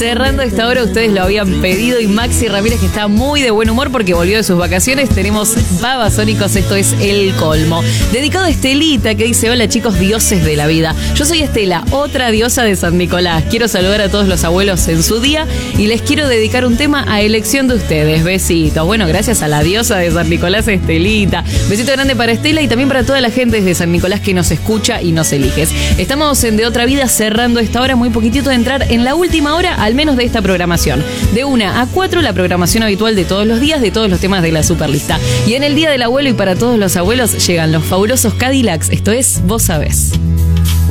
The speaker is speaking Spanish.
Cerrando esta hora, ustedes lo habían pedido, y Maxi Ramírez, que está muy de buen humor porque volvió de sus vacaciones. Tenemos Babasónicos, esto es El Colmo. Dedicado a Estelita, que dice: hola chicos, dioses de la vida. Yo soy Estela, otra diosa de San Nicolás. Quiero saludar a todos los abuelos en su día y les quiero dedicar un tema a elección de ustedes. Besitos. Bueno, gracias a la diosa de San Nicolás, Estelita. Besito grande para Estela y también para toda la gente desde San Nicolás que nos escucha y nos eliges. Estamos en De Otra Vida cerrando esta hora, muy poquitito de entrar en la última hora, al menos de esta programación. De 1 a 4, la programación habitual de todos los días, de todos los temas de la Superlista. Y en el Día del Abuelo y para todos los abuelos llegan los fabulosos Cadillacs. Esto es Vos Sabés.